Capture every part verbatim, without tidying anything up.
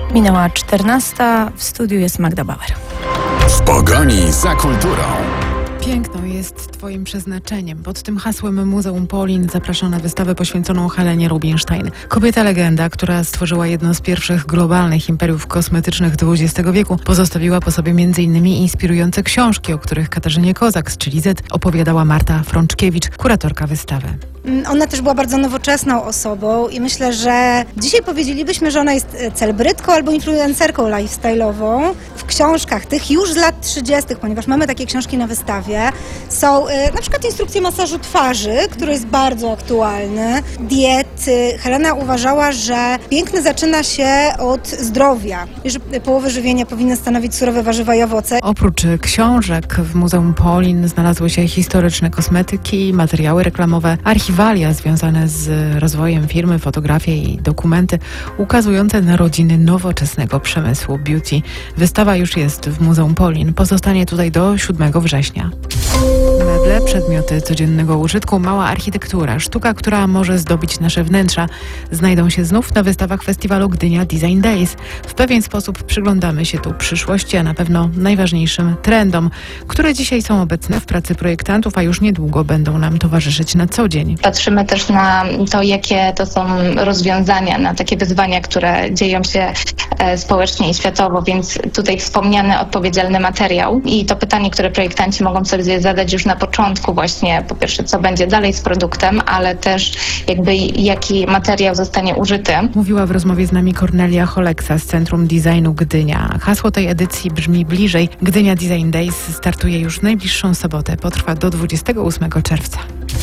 Minęła czternasta, w studiu jest Magda Bauer. W pogoni za kulturą. Piękno jest Twoim przeznaczeniem. Pod tym hasłem Muzeum Polin zaprasza na wystawę poświęconą Helenie Rubinstein. Kobieta legenda, która stworzyła jedno z pierwszych globalnych imperiów kosmetycznych dwudziestego wieku, pozostawiła po sobie między innymi inspirujące książki, o których Katarzynie Kozak z Chili Z opowiadała Marta Frączkiewicz, kuratorka wystawy. Ona też była bardzo nowoczesną osobą i myślę, że dzisiaj powiedzielibyśmy, że ona jest celebrytką albo influencerką lifestyle'ową. W książkach tych już z lat trzydziestych, ponieważ mamy takie książki na wystawie, są y, na przykład instrukcje masażu twarzy, który jest bardzo aktualny, diety. Helena uważała, że piękno zaczyna się od zdrowia i że połowę żywienia powinny stanowić surowe warzywa i owoce. Oprócz książek w Muzeum Polin znalazły się historyczne kosmetyki, materiały reklamowe, archiwalia związane z rozwojem firmy, fotografie i dokumenty ukazujące narodziny nowoczesnego przemysłu beauty. Wystawa już jest w Muzeum Polin. Pozostanie tutaj do siódmego września. Meble, przedmioty codziennego użytku, mała architektura, sztuka, która może zdobić nasze wnętrza, znajdą się znów na wystawach festiwalu Gdynia Design Days. W pewien sposób przyglądamy się tu przyszłości, a na pewno najważniejszym trendom, które dzisiaj są obecne w pracy projektantów, a już niedługo będą nam towarzyszyć na co dzień. Patrzymy też na to, jakie to są rozwiązania, na takie wyzwania, które dzieją się społecznie i światowo, więc tutaj wspomniany odpowiedzialny materiał i to pytanie, które projektanci mogą sobie zadać już na początku właśnie, po pierwsze, co będzie dalej z produktem, ale też jakby jaki materiał zostanie użyty. Mówiła w rozmowie z nami Kornelia Choleksa z Centrum Designu Gdynia. Hasło tej edycji brzmi bliżej. Gdynia Design Days startuje już w najbliższą sobotę. Potrwa do dwudziestego ósmego czerwca.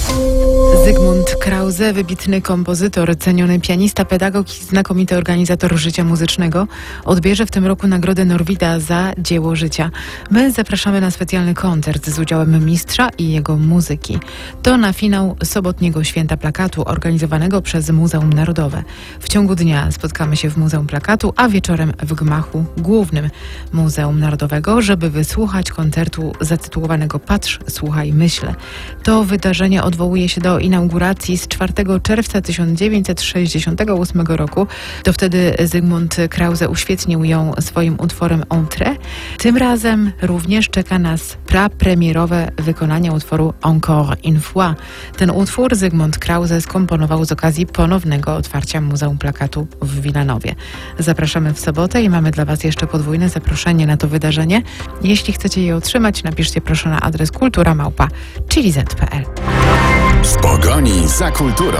Zygmunt Krause, wybitny kompozytor, ceniony pianista, pedagog i znakomity organizator życia muzycznego, odbierze w tym roku nagrodę Norwida za dzieło życia. My zapraszamy na specjalny koncert z udziałem mistrza i jego muzyki. To na finał sobotniego Święta Plakatu organizowanego przez Muzeum Narodowe. W ciągu dnia spotkamy się w Muzeum Plakatu, a wieczorem w gmachu głównym Muzeum Narodowego, żeby wysłuchać koncertu zatytułowanego Patrz, słuchaj, myślę. To wydarzenie odwołuje się do inauguracji z czwartego czerwca tysiąc dziewięćset sześćdziesiątego ósmego roku. To wtedy Zygmunt Krause uświetnił ją swoim utworem Entrée. Tym razem również czeka nas prapremierowe wykonanie utworu Encore une fois. Ten utwór Zygmunt Krause skomponował z okazji ponownego otwarcia Muzeum Plakatu w Wilanowie. Zapraszamy w sobotę i mamy dla Was jeszcze podwójne zaproszenie na to wydarzenie. Jeśli chcecie je otrzymać, napiszcie proszę na adres kultura małpa chili z kropka p l. W pogoni za kulturą.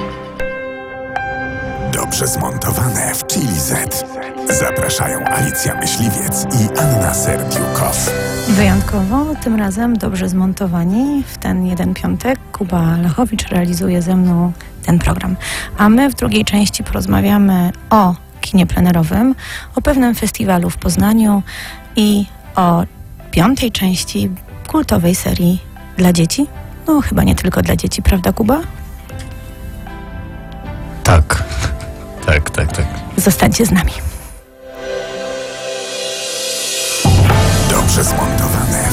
Dobrze zmontowane w Chili Z. Zapraszają Alicja Myśliwiec i Anna Serdiukow. Wyjątkowo, tym razem dobrze zmontowani. W ten jeden piątek Kuba Lechowicz realizuje ze mną ten program. A my w drugiej części porozmawiamy o kinie plenerowym, o pewnym festiwalu w Poznaniu i o piątej części kultowej serii dla dzieci. No chyba nie tylko dla dzieci, prawda Kuba? Tak, tak, tak, tak. Zostańcie z nami.